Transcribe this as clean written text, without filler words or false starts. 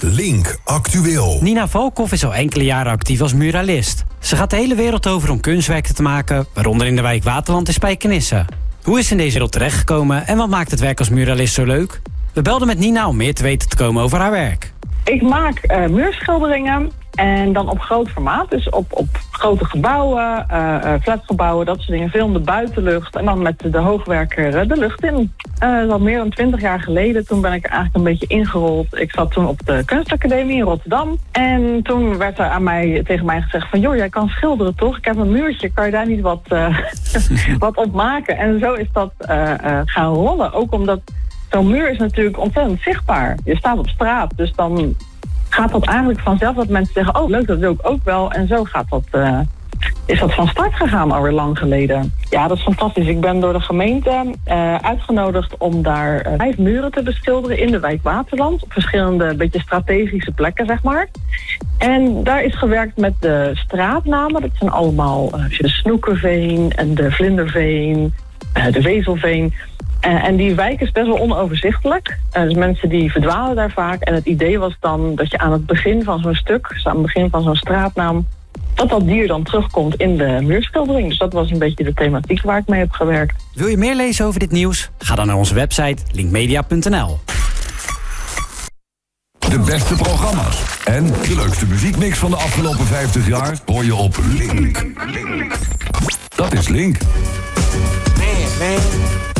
Link Actueel. Nina Valkhoff is al enkele jaren actief als muralist. Ze gaat de hele wereld over om kunstwerken te maken, waaronder in de wijk Waterland in Spijkenisse. Hoe is ze in deze wereld terechtgekomen en wat maakt het werk als muralist zo leuk? We belden met Nina om meer te weten te komen over haar werk. Ik maak muurschilderingen en dan op groot formaat. Dus op grote gebouwen, flatgebouwen, dat soort dingen. Veel in de buitenlucht en dan met de hoogwerker de lucht in. Dat al meer dan 20 jaar geleden. Toen ben ik er eigenlijk een beetje ingerold. Ik zat toen op de kunstacademie in Rotterdam. En toen werd er tegen mij gezegd van... joh, jij kan schilderen toch? Ik heb een muurtje, kan je daar niet wat op maken? En zo is dat gaan rollen. Ook omdat zo'n muur is natuurlijk ontzettend zichtbaar. Je staat op straat, dus dan gaat dat eigenlijk vanzelf dat mensen zeggen... oh, leuk, dat wil ik ook wel. En zo gaat dat, is dat van start gegaan alweer lang geleden. Ja, dat is fantastisch. Ik ben door de gemeente uitgenodigd om daar 5 muren te beschilderen in de wijk Waterland. Op verschillende, beetje strategische plekken, zeg maar. En daar is gewerkt met de straatnamen. Dat zijn allemaal de Snoekerveen en de Vlinderveen, de Wezelveen... En die wijk is best wel onoverzichtelijk. Dus mensen die verdwalen daar vaak. En het idee was dan dat je aan het begin van zo'n stuk... dus aan het begin van zo'n straatnaam... dat dier dan terugkomt in de muurschildering. Dus dat was een beetje de thematiek waar ik mee heb gewerkt. Wil je meer lezen over dit nieuws? Ga dan naar onze website linkmedia.nl. De beste programma's en de leukste muziekmix van de afgelopen 50 jaar... hoor je op Link. Dat is Link. Man.